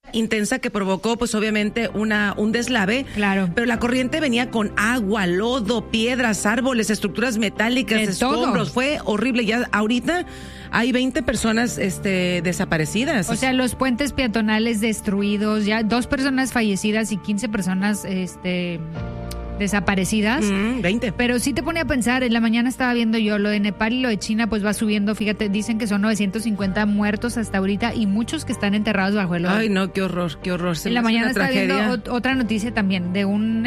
intensa que provocó pues obviamente un deslave, claro, pero la corriente venía con agua, lodo, piedras, árboles, estructuras metálicas, escombros, fue horrible. Ya ahorita hay 20 personas desaparecidas. O sea, los puentes peatonales destruidos, ya 2 personas fallecidas y 15 personas desaparecidas. 20. Pero sí te pone a pensar, en la mañana estaba viendo yo lo de Nepal y lo de China, pues va subiendo, fíjate, dicen que son 950 muertos hasta ahorita y muchos que están enterrados bajo el lodo. Ay, no, qué horror, qué horror. En la mañana estaba viendo otra noticia también de un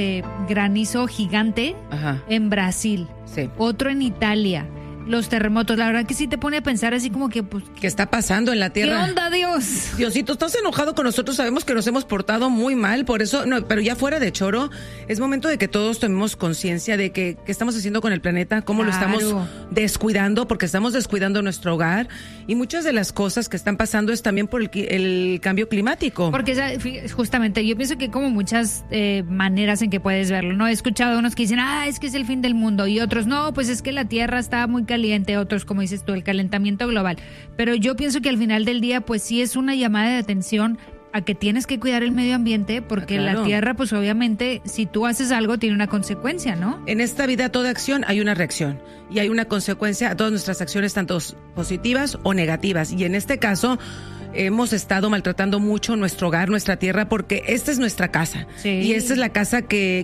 granizo gigante. Ajá. En Brasil. Sí. Otro en Italia. Los terremotos, la verdad que sí te pone a pensar así como que pues, ¿qué está pasando en la tierra? ¿Qué onda, Dios? Diosito, estás enojado con nosotros, sabemos que nos hemos portado muy mal, por eso, no, pero ya fuera de choro, es momento de que todos tomemos conciencia de que qué estamos haciendo con el planeta, cómo lo estamos descuidando, porque estamos descuidando nuestro hogar, y muchas de las cosas que están pasando es también por el cambio climático. Porque justamente yo pienso que como muchas maneras en que puedes verlo, ¿no? He escuchado unos que dicen, es que es el fin del mundo, y otros, no, pues es que la tierra está muy caliente, otros, como dices tú, el calentamiento global. Pero yo pienso que al final del día, pues sí es una llamada de atención a que tienes que cuidar el medio ambiente, porque la tierra, pues obviamente, si tú haces algo, tiene una consecuencia, ¿no? En esta vida, toda acción hay una reacción y hay una consecuencia a todas nuestras acciones, tanto positivas o negativas. Y en este caso, hemos estado maltratando mucho nuestro hogar, nuestra tierra, porque esta es nuestra casa. Sí. Y esta es la casa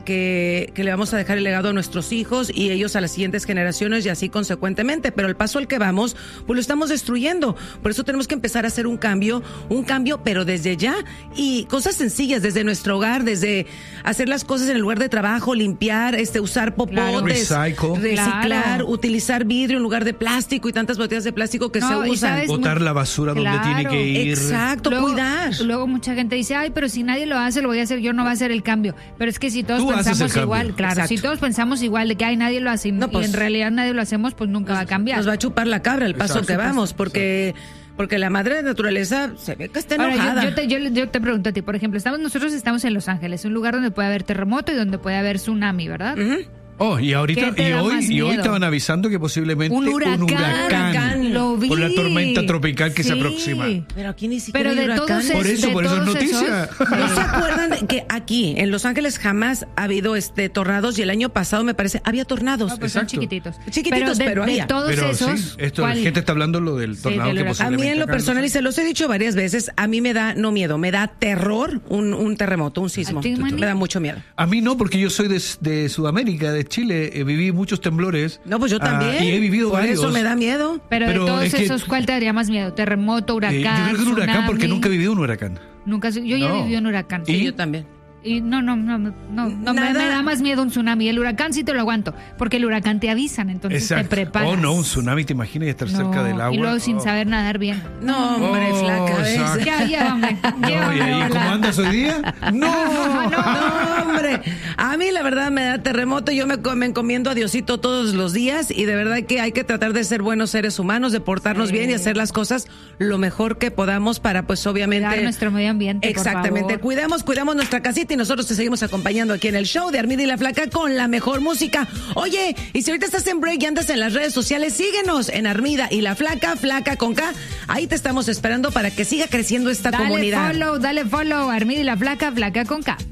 que le vamos a dejar el legado a nuestros hijos y ellos a las siguientes generaciones y así consecuentemente. Pero el paso al que vamos, pues lo estamos destruyendo. Por eso tenemos que empezar a hacer un cambio, pero desde ya. Y cosas sencillas, desde nuestro hogar, desde hacer las cosas en el lugar de trabajo, limpiar, usar popotes, reciclar, utilizar vidrio en lugar de plástico y tantas botellas de plástico que se usan. Botar la basura donde tiene que ir. Exacto, cuidar. Luego mucha gente dice, pero si nadie lo hace, lo voy a hacer yo, no va a ser el cambio. Pero es que si todos pensamos igual, claro, exacto. Si todos pensamos igual de que nadie lo hace y en realidad nadie lo hacemos, pues nunca va a cambiar. Nos va a chupar la cabra el paso que vamos, porque la madre de naturaleza se ve que está enojada. Ahora, yo te pregunto a ti, por ejemplo, nosotros estamos en Los Ángeles, un lugar donde puede haber terremoto y donde puede haber tsunami, ¿verdad? Y ahorita hoy estaban avisando que posiblemente un huracán lo vi. Por la tormenta tropical que se aproxima. Pero aquí ni siquiera hay huracán. Por eso es noticia. ¿No se acuerdan que aquí en Los Ángeles jamás ha habido tornados y el año pasado me parece había tornados? No, pues son chiquititos. Pero había. De todos esos, sí, la gente está hablando lo del tornado que posiblemente. A mí en lo personal, y se los he dicho varias veces, a mí me da no miedo, me da terror un terremoto, un sismo. Me da mucho miedo. A mí no, porque yo soy de Sudamérica, de Chile, viví muchos temblores. No, pues yo también. Y he vivido varios. Por eso me da miedo. Pero de todos esos, ¿cuál te daría más miedo? ¿Terremoto, huracán, yo creo que un huracán, tsunami? Porque nunca he vivido un huracán. Yo ya viví un huracán. Sí, yo también. Y no, me da más miedo un tsunami. El huracán sí te lo aguanto, porque el huracán te avisan, entonces te preparas. Un tsunami, te imaginas estar cerca del agua. Y luego sin saber nadar bien. No, hombre, flaca. Ya, hombre. ¿Y cómo andas hoy día? No, hombre. A mí la verdad me da terremoto. Yo me encomiendo a Diosito todos los días y de verdad que hay que tratar de ser buenos seres humanos, de portarnos bien y hacer las cosas lo mejor que podamos para, pues, obviamente, cuidar nuestro medio ambiente. Exactamente. Por favor. Cuidamos nuestra casita y nosotros te seguimos acompañando aquí en el show de Armida y la Flaca con la mejor música. Oye, y si ahorita estás en break y andas en las redes sociales, síguenos en Armida y la Flaca, Flaca con K. Ahí te estamos esperando para que siga creciendo esta comunidad. Dale follow, Armida y la Flaca, Flaca con K.